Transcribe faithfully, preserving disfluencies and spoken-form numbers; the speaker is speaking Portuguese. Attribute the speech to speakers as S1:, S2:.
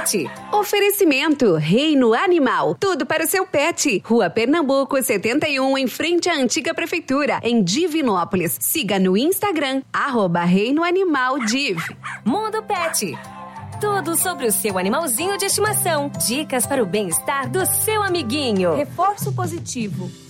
S1: Pet. Oferecimento Reino Animal. Tudo para o seu pet. Rua Pernambuco, setenta e um, em frente à antiga prefeitura, em Divinópolis. Siga no Instagram, arroba Reino Animal Div. Mundo Pet. Tudo sobre o seu animalzinho de estimação. Dicas para o bem-estar do seu amiguinho.
S2: Reforço positivo.